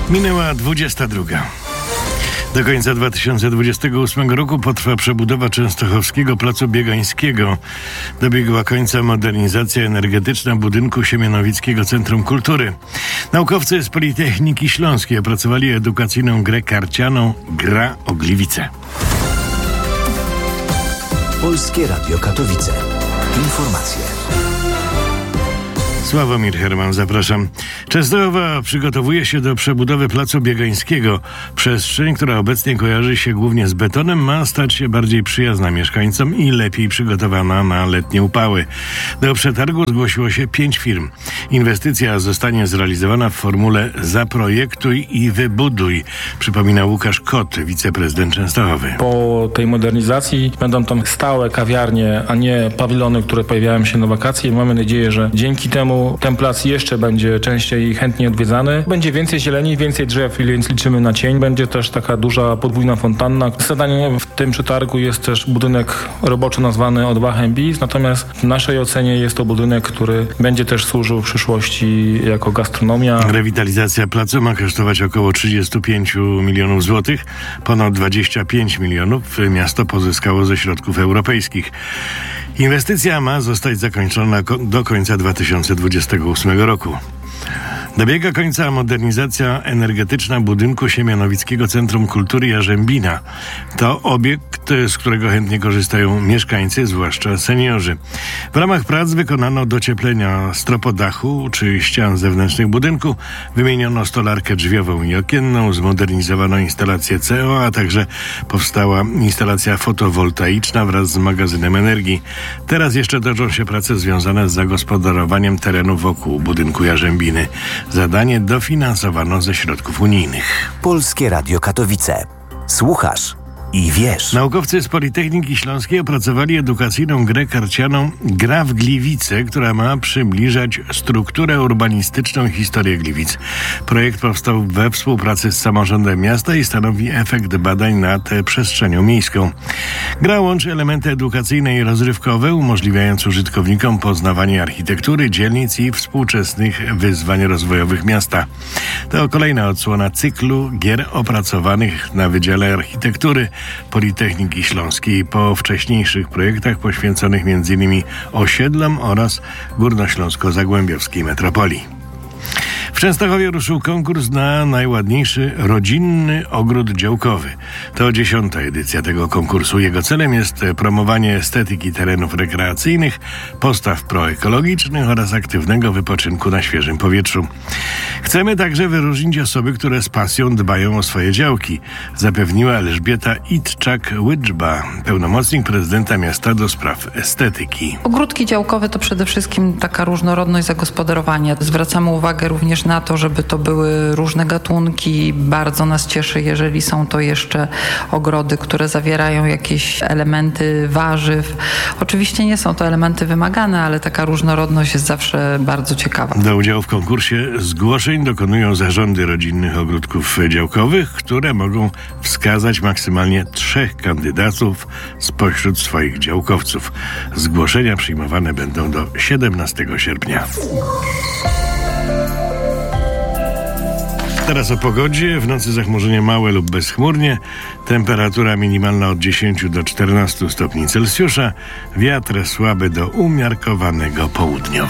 Minęła 22. Do końca 2028 roku potrwa przebudowa częstochowskiego Placu Biegańskiego. Dobiegła końca modernizacja energetyczna budynku Siemianowickiego Centrum Kultury. Naukowcy z Politechniki Śląskiej opracowali edukacyjną grę karcianą Gra o Gliwice. Polskie Radio Katowice. Informacje. Sławomir Herman, zapraszam. Częstochowa przygotowuje się do przebudowy Placu Biegańskiego. Przestrzeń, która obecnie kojarzy się głównie z betonem, ma stać się bardziej przyjazna mieszkańcom i lepiej przygotowana na letnie upały. Do przetargu zgłosiło się 5 firm. Inwestycja zostanie zrealizowana w formule zaprojektuj i wybuduj, przypomina Łukasz Kot, wiceprezydent Częstochowy. Po tej modernizacji będą tam stałe kawiarnie, a nie pawilony, które pojawiają się na wakacje. Mamy nadzieję, że dzięki temu ten plac jeszcze będzie częściej i chętnie odwiedzany. Będzie więcej zieleni, więcej drzew, więc liczymy na cień. Będzie też taka duża podwójna fontanna. Zadaniem w tym przetargu jest też budynek roboczy nazwany O2 Bis, natomiast w naszej ocenie jest to budynek, który będzie też służył w przyszłości jako gastronomia. Rewitalizacja placu ma kosztować około 35 milionów złotych. Ponad 25 milionów miasto pozyskało ze środków europejskich. Inwestycja ma zostać zakończona do końca 2028 roku. Dobiega końca modernizacja energetyczna budynku Siemianowickiego Centrum Kultury Jarzębina. To obiekt, z którego chętnie korzystają mieszkańcy, zwłaszcza seniorzy. W ramach prac wykonano docieplenia stropodachu czy ścian zewnętrznych budynku, wymieniono stolarkę drzwiową i okienną, zmodernizowano instalację CO, a także powstała instalacja fotowoltaiczna wraz z magazynem energii. Teraz jeszcze toczą się prace związane z zagospodarowaniem terenu wokół budynku Jarzębiny. Zadanie dofinansowano ze środków unijnych. Polskie Radio Katowice. Słuchasz i wiesz. Naukowcy z Politechniki Śląskiej opracowali edukacyjną grę karcianą Gra w Gliwice, która ma przybliżać strukturę urbanistyczną i historię Gliwic. Projekt powstał we współpracy z samorządem miasta i stanowi efekt badań nad przestrzenią miejską. Gra łączy elementy edukacyjne i rozrywkowe, umożliwiając użytkownikom poznawanie architektury, dzielnic i współczesnych wyzwań rozwojowych miasta. To kolejna odsłona cyklu gier opracowanych na Wydziale Architektury Politechniki Śląskiej po wcześniejszych projektach poświęconych m.in. osiedlom oraz górnośląsko-zagłębiowskiej metropolii. W Częstochowie ruszył konkurs na najładniejszy rodzinny ogród działkowy. To 10. edycja tego konkursu. Jego celem jest promowanie estetyki terenów rekreacyjnych, postaw proekologicznych oraz aktywnego wypoczynku na świeżym powietrzu. Chcemy także wyróżnić osoby, które z pasją dbają o swoje działki, zapewniła Elżbieta Itczak-Łydżba, pełnomocnik prezydenta miasta do spraw estetyki. Ogródki działkowe to przede wszystkim taka różnorodność zagospodarowania. Zwracamy uwagę również na to, żeby to były różne gatunki. Bardzo nas cieszy, jeżeli są to jeszcze ogrody, które zawierają jakieś elementy warzyw. Oczywiście nie są to elementy wymagane, ale taka różnorodność jest zawsze bardzo ciekawa. Do udziału w konkursie zgłoszeń dokonują zarządy rodzinnych ogródków działkowych, które mogą wskazać maksymalnie 3 kandydatów spośród swoich działkowców. Zgłoszenia przyjmowane będą do 17 sierpnia. Teraz o pogodzie. W nocy zachmurzenie małe lub bezchmurnie. Temperatura minimalna od 10 do 14 stopni Celsjusza. Wiatr słaby do umiarkowanego południowy.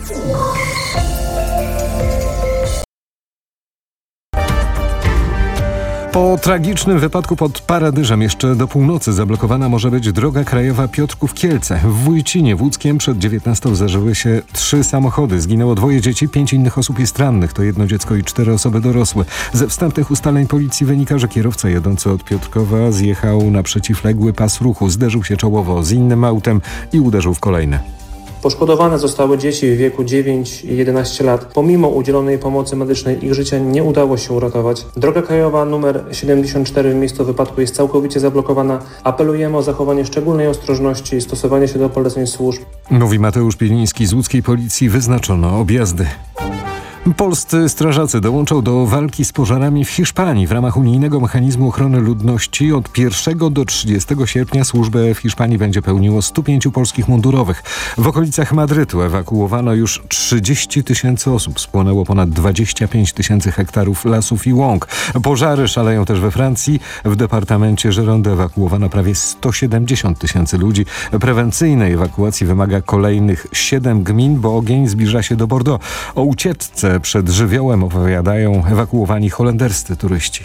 Po tragicznym wypadku pod Paradyżem jeszcze do północy zablokowana może być droga krajowa Piotrków-Kielce. W Wójcinie Wódzkiem przed 19 zdarzyły się 3 samochody. Zginęło 2 dzieci, 5 innych osób jest rannych. To 1 dziecko i 4 osoby dorosłe. Ze wstępnych ustaleń policji wynika, że kierowca jadący od Piotrkowa zjechał na przeciwległy pas ruchu. Zderzył się czołowo z innym autem i uderzył w kolejne. Poszkodowane zostały dzieci w wieku 9 i 11 lat. Pomimo udzielonej pomocy medycznej ich życia nie udało się uratować. Droga krajowa nr 74 w miejscu wypadku jest całkowicie zablokowana. Apelujemy o zachowanie szczególnej ostrożności i stosowanie się do poleceń służb. Mówi Mateusz Pieliński z łódzkiej policji. Wyznaczono objazdy. Polscy strażacy dołączą do walki z pożarami w Hiszpanii. W ramach unijnego mechanizmu ochrony ludności od 1 do 30 sierpnia służbę w Hiszpanii będzie pełniło 105 polskich mundurowych. W okolicach Madrytu ewakuowano już 30 000 osób. Spłonęło ponad 25 000 hektarów lasów i łąk. Pożary szaleją też we Francji. W departamencie Gironde ewakuowano prawie 170 000 ludzi. Prewencyjnej ewakuacji wymaga kolejnych 7 gmin, bo ogień zbliża się do Bordeaux. O ucieczce przed żywiołem opowiadają ewakuowani holenderscy turyści.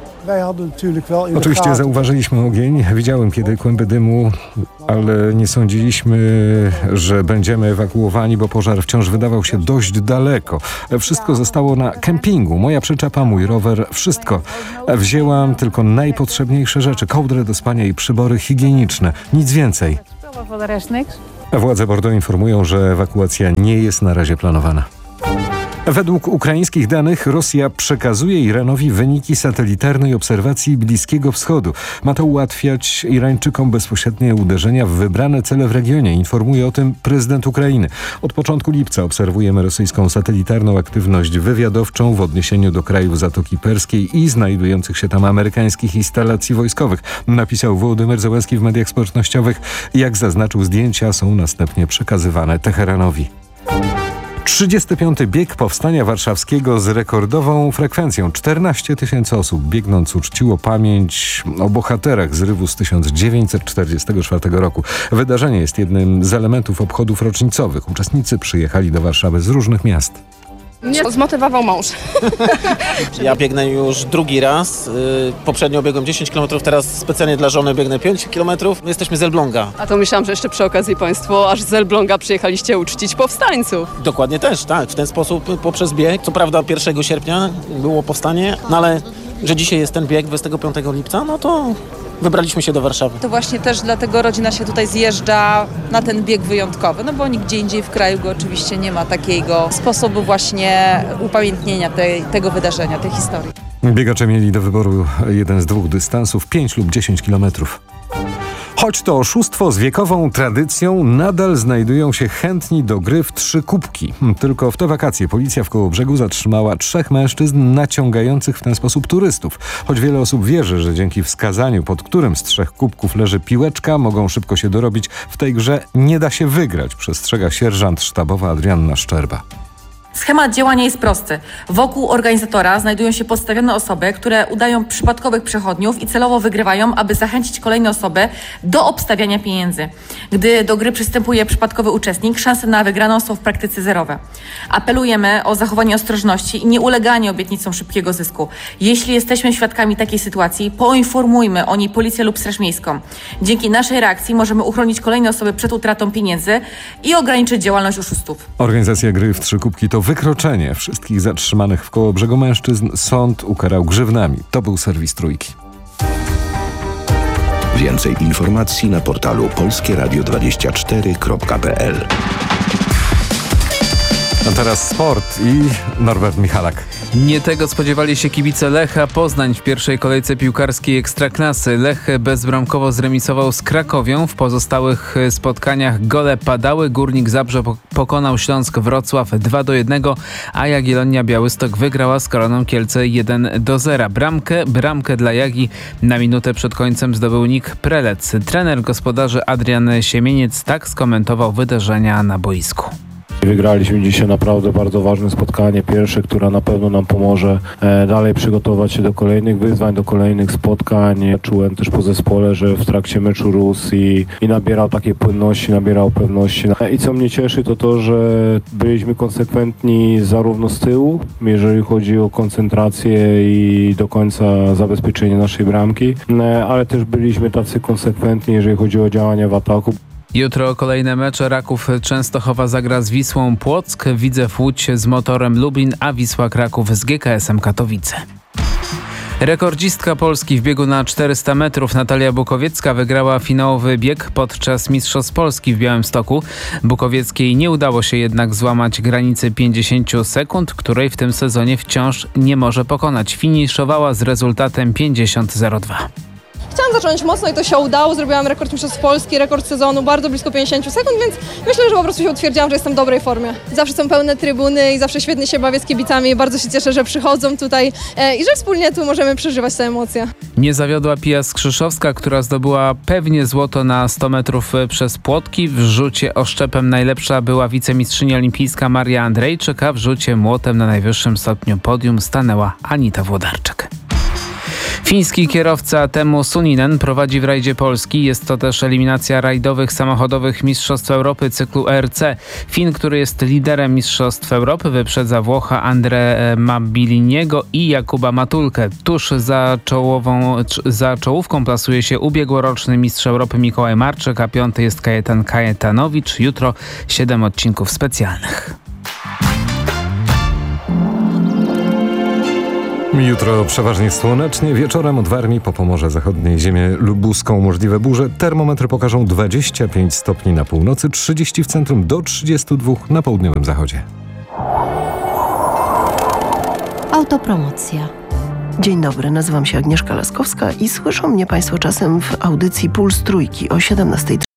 Oczywiście zauważyliśmy ogień, widziałem kiedy kłęby dymu, ale nie sądziliśmy, że będziemy ewakuowani, bo pożar wciąż wydawał się dość daleko. Wszystko zostało na kempingu, moja przyczepa, mój rower, wszystko. Wzięłam tylko najpotrzebniejsze rzeczy, kołdrę do spania i przybory higieniczne, nic więcej. Władze Bordeaux informują, że ewakuacja nie jest na razie planowana. Według ukraińskich danych Rosja przekazuje Iranowi wyniki satelitarnej obserwacji Bliskiego Wschodu. Ma to ułatwiać Irańczykom bezpośrednie uderzenia w wybrane cele w regionie, informuje o tym prezydent Ukrainy. Od początku lipca obserwujemy rosyjską satelitarną aktywność wywiadowczą w odniesieniu do krajów Zatoki Perskiej i znajdujących się tam amerykańskich instalacji wojskowych, napisał Wołodymyr Zełenski w mediach społecznościowych. Jak zaznaczył, zdjęcia są następnie przekazywane Teheranowi. 35. bieg Powstania Warszawskiego z rekordową frekwencją. 14 000 osób biegnąc uczciło pamięć o bohaterach zrywu z 1944 roku. Wydarzenie jest jednym z elementów obchodów rocznicowych. Uczestnicy przyjechali do Warszawy z różnych miast. Mnie zmotywował mąż. Ja biegnę już drugi raz. Poprzednio biegłem 10 km, teraz specjalnie dla żony biegnę 5 km. My jesteśmy z Elbląga. A to myślałam, że jeszcze przy okazji państwo aż z Elbląga przyjechaliście uczcić powstańców. Dokładnie też, tak. W ten sposób poprzez bieg. Co prawda 1 sierpnia było powstanie, no ale że dzisiaj jest ten bieg 25 lipca, no to wybraliśmy się do Warszawy. To właśnie też dlatego rodzina się tutaj zjeżdża na ten bieg wyjątkowy, no bo nigdzie indziej w kraju go oczywiście nie ma takiego sposobu właśnie upamiętnienia tego wydarzenia, tej historii. Biegacze mieli do wyboru jeden z dwóch dystansów, 5 lub 10 kilometrów. Choć to oszustwo z wiekową tradycją, nadal znajdują się chętni do gry w 3 kubki. Tylko w te wakacje policja w Kołobrzegu zatrzymała 3 mężczyzn naciągających w ten sposób turystów. Choć wiele osób wierzy, że dzięki wskazaniu, pod którym z 3 kubków leży piłeczka, mogą szybko się dorobić, w tej grze nie da się wygrać, przestrzega sierżant sztabowa Adrianna Szczerba. Schemat działania jest prosty. Wokół organizatora znajdują się podstawione osoby, które udają przypadkowych przechodniów i celowo wygrywają, aby zachęcić kolejne osoby do obstawiania pieniędzy. Gdy do gry przystępuje przypadkowy uczestnik, szanse na wygraną są w praktyce zerowe. Apelujemy o zachowanie ostrożności i nieuleganie obietnicom szybkiego zysku. Jeśli jesteśmy świadkami takiej sytuacji, poinformujmy o niej policję lub Straż Miejską. Dzięki naszej reakcji możemy uchronić kolejne osoby przed utratą pieniędzy i ograniczyć działalność oszustów. Organizacja gry w 3 kubki to wykroczenie. Wszystkich zatrzymanych w Kołobrzegu mężczyzn sąd ukarał grzywnami. To był serwis Trójki. Więcej informacji na portalu polskieradio24.pl. A teraz sport i Norbert Michalak. Nie tego spodziewali się kibice Lecha Poznań w pierwszej kolejce piłkarskiej Ekstraklasy. Lech bezbramkowo zremisował z Krakowią. W pozostałych spotkaniach gole padały. Górnik Zabrze pokonał Śląsk Wrocław 2-1, a Jagiellonia Białystok wygrała z Koroną Kielce 1-0. Bramkę dla Jagi na minutę przed końcem zdobył Nik Prelec. Trener gospodarzy Adrian Siemieniec tak skomentował wydarzenia na boisku. Wygraliśmy dzisiaj naprawdę bardzo ważne spotkanie, pierwsze, które na pewno nam pomoże dalej przygotować się do kolejnych wyzwań, do kolejnych spotkań. Czułem też po zespole, że w trakcie meczu rósł i nabierał takiej płynności, nabierał pewności. I co mnie cieszy, to to, że byliśmy konsekwentni zarówno z tyłu, jeżeli chodzi o koncentrację i do końca zabezpieczenie naszej bramki, ale też byliśmy tacy konsekwentni, jeżeli chodzi o działania w ataku. Jutro kolejne mecze. Raków Częstochowa zagra z Wisłą Płock, Widzew Łódź z Motorem Lublin, a Wisła Kraków z GKS-em Katowice. Rekordzistka Polski w biegu na 400 metrów Natalia Bukowiecka wygrała finałowy bieg podczas Mistrzostw Polski w Białymstoku. Bukowieckiej nie udało się jednak złamać granicy 50 sekund, której w tym sezonie wciąż nie może pokonać. Finiszowała z rezultatem 50:02. chciałam zacząć mocno i to się udało. Zrobiłam rekord mistrzostw Polski, rekord sezonu, bardzo blisko 50 sekund, więc myślę, że po prostu się utwierdziłam, że jestem w dobrej formie. Zawsze są pełne trybuny i zawsze świetnie się bawię z kibicami. Bardzo się cieszę, że przychodzą tutaj i że wspólnie tu możemy przeżywać te emocje. Nie zawiodła Pia Skrzyszowska, która zdobyła pewnie złoto na 100 metrów przez płotki. W rzucie oszczepem najlepsza była wicemistrzyni olimpijska Maria Andrejczyk, a w rzucie młotem na najwyższym stopniu podium stanęła Anita Włodarczyk. Fiński kierowca Teemu Suninen prowadzi w rajdzie Polski. Jest to też eliminacja rajdowych samochodowych Mistrzostw Europy cyklu ERC. Fin, który jest liderem Mistrzostw Europy, wyprzedza Włocha Andre Mabiliniego i Jakuba Matulkę. Tuż za czołówką plasuje się ubiegłoroczny mistrz Europy Mikołaj Marczyk, a piąty jest Kajetan Kajetanowicz. Jutro 7 odcinków specjalnych. Jutro przeważnie słonecznie, wieczorem od Warmii po Pomorze Zachodniej, ziemię lubuską możliwe burze. Termometry pokażą 25 stopni na północy, 30 w centrum, do 32 na południowym zachodzie. Autopromocja. Dzień dobry, nazywam się Agnieszka Laskowska i słyszą mnie Państwo czasem w audycji Puls Trójki o 17:30.